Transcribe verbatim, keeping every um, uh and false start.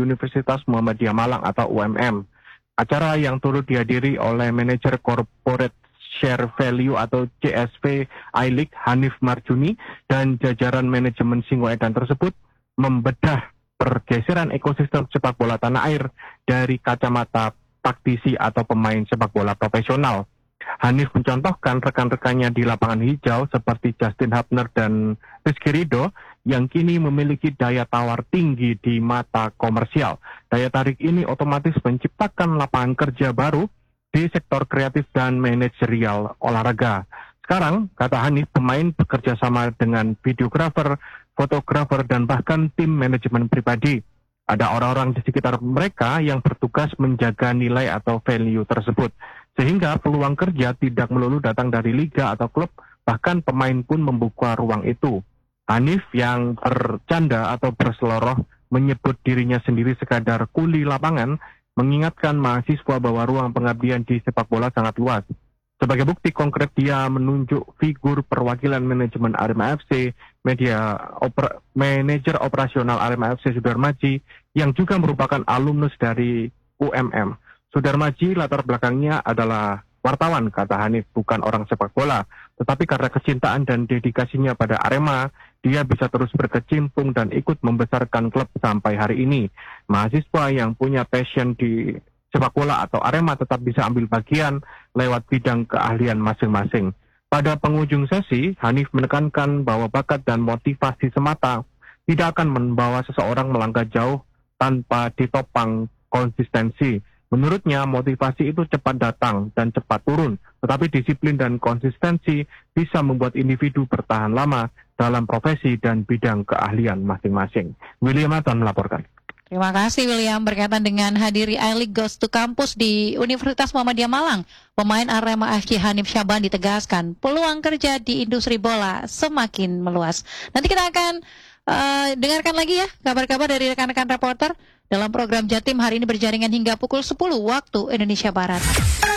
Universitas Muhammadiyah Malang atau U M M. Acara yang turut dihadiri oleh manajer Corporate Share Value atau C S V I-League Hanif Marjuni dan jajaran manajemen Singoedan tersebut membedah pergeseran ekosistem sepak bola tanah air dari kacamata praktisi atau pemain sepak bola profesional. Hanif mencontohkan rekan-rekannya di lapangan hijau seperti Justin Hubner dan Rizky Ridho yang kini memiliki daya tawar tinggi di mata komersial. Daya tarik ini otomatis menciptakan lapangan kerja baru di sektor kreatif dan manajerial olahraga. Sekarang, kata Hanif, pemain bekerja sama dengan videografer, fotografer, dan bahkan tim manajemen pribadi. Ada orang-orang di sekitar mereka yang bertugas menjaga nilai atau value tersebut. Sehingga peluang kerja tidak melulu datang dari liga atau klub, bahkan pemain pun membuka ruang itu. Hanif yang bercanda atau berseloroh menyebut dirinya sendiri sekadar kuli lapangan, mengingatkan mahasiswa bahwa ruang pengabdian di sepak bola sangat luas. Sebagai bukti konkret, dia menunjuk figur perwakilan manajemen Arema F C, media oper, manajer operasional Arema F C Sudarmaji, yang juga merupakan alumnus dari U M M. Sudarmaji latar belakangnya adalah wartawan, kata Hanif, bukan orang sepak bola. Tetapi karena kecintaan dan dedikasinya pada Arema, dia bisa terus berkecimpung dan ikut membesarkan klub sampai hari ini. Mahasiswa yang punya passion di sepak bola atau Arema tetap bisa ambil bagian lewat bidang keahlian masing-masing. Pada penghujung sesi, Hanif menekankan bahwa bakat dan motivasi semata tidak akan membawa seseorang melangkah jauh tanpa ditopang konsistensi. Menurutnya, motivasi itu cepat datang dan cepat turun, tetapi disiplin dan konsistensi bisa membuat individu bertahan lama dalam profesi dan bidang keahlian masing-masing. William Nathan melaporkan. Terima kasih William. Berkaitan dengan hadiri I-League Goes to Campus di Universitas Muhammadiyah Malang, pemain Arema F C Hanif Syaban ditegaskan peluang kerja di industri bola semakin meluas. Nanti kita akan uh, dengarkan lagi ya kabar-kabar dari rekan-rekan reporter dalam program Jatim hari ini berjaringan hingga pukul sepuluh waktu Indonesia Barat.